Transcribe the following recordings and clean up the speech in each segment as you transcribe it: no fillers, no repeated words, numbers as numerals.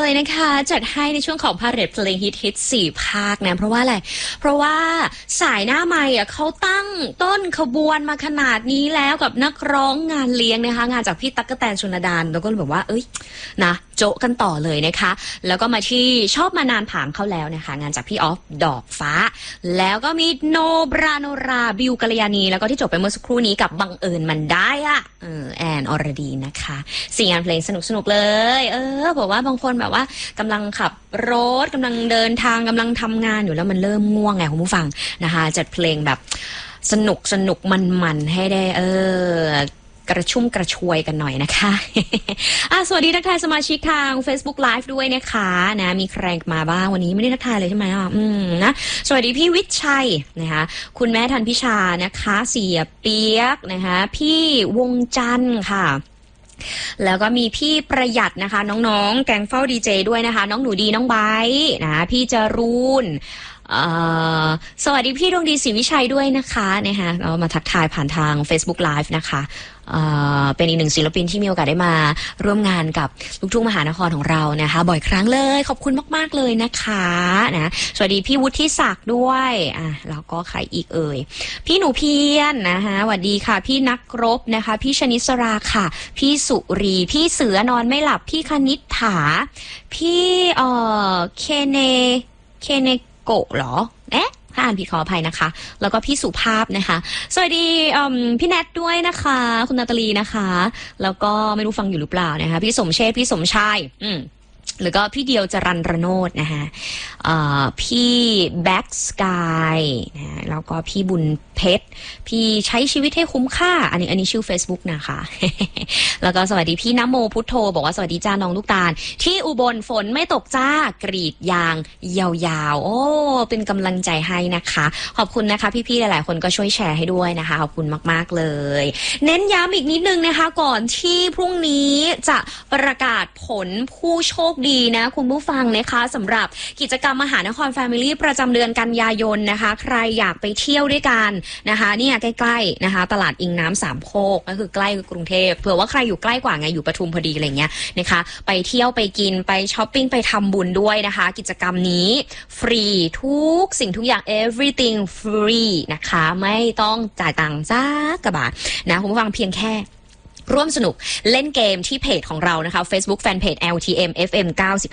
เลยนะคะจัดให้ในช่วงของพาเหรดเพลงฮิต4 ภาคนะเพราะว่าอะไรเพราะว่าสายหน้าใหม่เขาตั้งต้นขบวนมาขนาดนี้แล้วกับนักร้องงานเลี้ยงนะคะงานจากพี่ตั๊กกะแตนชลดาแล้วก็แบบว่านะโจะกันต่อเลยนะคะแล้วก็มาที่ชอบมานานผางเขาแล้วนะคะงานจากพี่ออฟดอกฟ้าแล้วก็มีโนบราโนราบิวกัลยาณีแล้วก็ที่จบไปเมื่อสักครู่นี้กับบังเอิญมันได้แอนอรดีนะคะ4 งานเพลงสนุกเลยบอกว่าบางคนแบบว่ากำลังขับรถกำลังเดินทางกำลังทำงานอยู่แล้วมันเริ่มง่วงไงคุณผู้ฟังนะคะจัดเพลงแบบสนุกมันให้ได้กระชุ่มกระชวยกันหน่อยนะคะสวัสดีทักทายสมาชิกทาง Facebook Live ด้วยนะคะนะมีใครมาบ้างวันนี้ไม่ได้ทักทายเลยใช่ไหมนะสวัสดีพี่วิชัยนะคะคุณแม่ทันพิชานะคะเสียเปียกนะคะพี่วงจันทร์ค่ะแล้วก็มีพี่ประหยัดนะคะน้องๆแกงเฝ้าดีเจด้วยนะคะน้องหนูดีน้องไบร์ทนะพี่จรูนสวัสดีพี่ดวงดีศรีวิชัยด้วยนะคะเรามาทักทายผ่านทาง Facebook Live นะคะเป็นอีกหนึ่งศิลปินที่มีโอกาสได้มาร่วมงานกับลูกทุ่งมหานครของเรานะคะบ่อยครั้งเลยขอบคุณมากๆเลยนะคะนะสวัสดีพี่วุฒิศักดิ์ด้วยแล้วก็ใครอีกพี่หนูเพียรนะคะสวัสดีค่ะพี่นักรบนะคะพี่ชนิสราค่ะพี่สุรีพี่เสือนอนไม่หลับพี่คณิษฐาพี่เคเนโกะเหรอถ้าอ่านผิดขออภัยนะคะแล้วก็พี่สุภาพนะคะสวัสดีพี่แนทด้วยนะคะคุณนาตาลีนะคะแล้วก็ไม่รู้ฟังอยู่หรือเปล่านะคะพี่สมเชษพี่สมชายแล้วก็พี่เดียวจรัญระโนดนะคะพี่แบ็กสกายนะแล้วก็พี่บุญเพชรพี่ใช้ชีวิตให้คุ้มค่าอันนี้ชื่อ Facebook นะคะ แล้วก็สวัสดีพี่นโมพุทโธบอกว่าสวัสดีจ้าน้องลูกตาลที่อุบลฝนไม่ตกจ้ากรีดยางยาวๆเป็นกำลังใจให้นะคะขอบคุณนะคะพี่ๆหลายๆคนก็ช่วยแชร์ให้ด้วยนะคะขอบคุณมากๆเลยเน้นย้ำอีกนิดนึงนะคะก่อนที่พรุ่งนี้จะประกาศผลผู้โชคดีนะคุณผู้ฟังนะคะสำหรับกิจกรรมมหานครแฟมิลี่ประจำเดือนกันยายนนะคะใครอยากไปเที่ยวด้วยกันนะคะเนี่ยใกล้ๆนะคะตลาดอิงน้ำสามโคกก็คือใกล้กรุงเทพเผื่อว่าใครอยู่ใกล้กว่าไงอยู่ปทุมพอดีอะไรเงี้ยนะคะไปเที่ยวไปกินไปช้อปปิ้งไปทำบุญด้วยนะคะกิจกรรมนี้ฟรีทุกสิ่งทุกอย่าง everything free นะคะไม่ต้องจ่ายตังค์สักกระบาทนะคุณผู้ฟังเพียงแค่ร่วมสนุกเล่นเกมที่เพจของเรานะคะ Facebook Fanpage LTM FM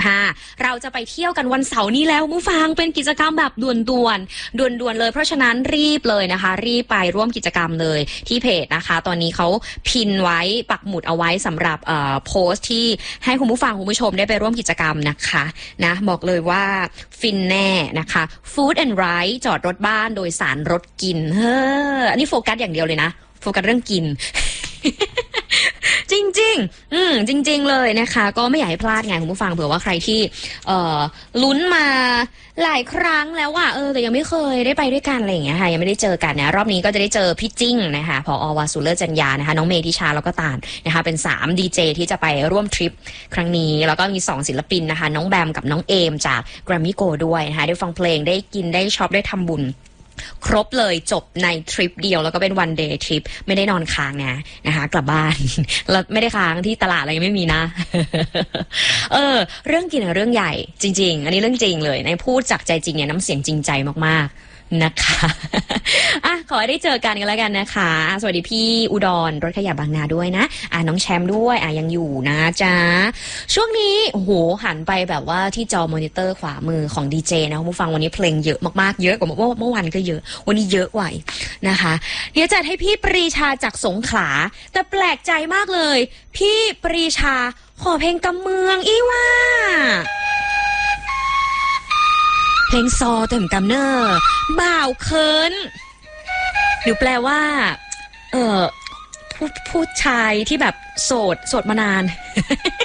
95เราจะไปเที่ยวกันวันเสาร์นี้แล้วผู้ฟังเป็นกิจกรรมแบบด่วนเลยเพราะฉะนั้นรีบเลยนะคะรีบไปร่วมกิจกรรมเลยที่เพจนะคะตอนนี้เขาพินไว้ปักหมุดเอาไว้สำหรับโพสต์ที่ให้คุณผู้ฟังคุณผู้ชมได้ไปร่วมกิจกรรมนะคะนะบอกเลยว่าฟินแน่นะคะ Food and Ride จอดรถบ้านโดยสารรถกินอันนี้โฟกัสอย่างเดียวเลยนะโฟกัสเรื่องกิน จริงเลยนะคะก็ไม่อยากให้พลาดไงคุณผู้ฟังเผื่อว่าใครที่ลุ้นมาหลายครั้งแล้วว่าแต่ยังไม่เคยได้ไปด้วยกันอะไรอย่างเงี้ยค่ะยังไม่ได้เจอกันนะรอบนี้ก็จะได้เจอพี่จิ้งนะคะผอ.วาสุเลอร์จันยานะคะน้องเมธิชาแล้วก็ตาลนะคะเป็น3ดีเจที่จะไปร่วมทริปครั้งนี้แล้วก็มี2ศิลปินนะคะน้องแบมกับน้องเอมจาก Grammy Go ด้วยนะคะได้ฟังเพลงได้กินได้ช็อปได้ทำบุญครบเลยจบในทริปเดียวแล้วก็เป็นวันเดย์ทริปไม่ได้นอนค้างนะคะกลับบ้านแล้วไม่ได้ค้างที่ตลาดอะไรไม่มีนะ เรื่องกินเรื่องใหญ่จริงๆอันนี้เรื่องจริงเลยในพูดจากใจจริงเนี่ยน้ำเสียงจริงใจมากๆนะคะขอให้ได้เจอกันแล้วกันนะคะสวัสดีพี่อุดรรถขยะบางนาด้วยนะน้องแชมป์ด้วยยังอยู่นะจ๊ะช่วงนี้โอ้โหหันไปแบบว่าที่จอมอนิเตอร์ขวามือของดีเจนะคุณผู้ฟังวันนี้เพลงเยอะมากๆเยอะกว่าเมื่อวานก็เยอะวันนี้เยอะกว่านะคะเดี๋ยวจัดให้พี่ปรีชาจากสงขลาแต่แปลกใจมากเลยพี่ปรีชาขอเพลงกำเมืองอีว่าเพลงซอเต็มกำเนอร์บ่าวเคินหรือแปลว่าผู้ชายที่แบบโสดมานาน